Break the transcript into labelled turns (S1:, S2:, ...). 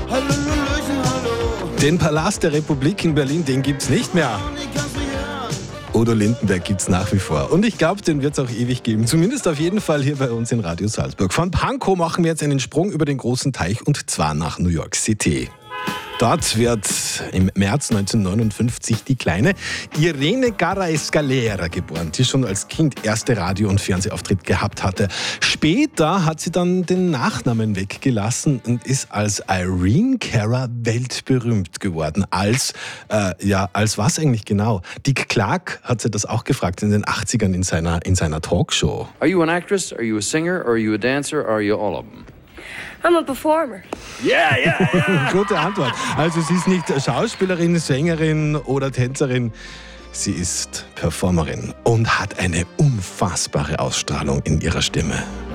S1: Hallöchen, hallo.
S2: Den Palast der Republik in Berlin, den gibt's nicht mehr. Udo Lindenberg gibt's nach wie vor. Und ich glaube, den wird's auch ewig geben. Zumindest auf jeden Fall hier bei uns in Radio Salzburg. Von Pankow machen wir jetzt einen Sprung über den großen Teich und zwar nach New York City. Dort wird im März 1959 die kleine Irene Garra-Escalera geboren, die schon als Kind erste Radio- und Fernsehauftritt gehabt hatte. Später hat sie dann den Nachnamen weggelassen und ist als Irene Cara weltberühmt geworden. Als was eigentlich genau? Dick Clark hat sie das auch gefragt in den 80ern in seiner Talkshow.
S3: Are you an actress? Are you a singer? Or are you a dancer? Or are you all of them?
S4: I'm a performer.
S3: Yeah.
S2: Gute Antwort. Also sie ist nicht Schauspielerin, Sängerin oder Tänzerin. Sie ist Performerin und hat eine unfassbare Ausstrahlung in ihrer Stimme.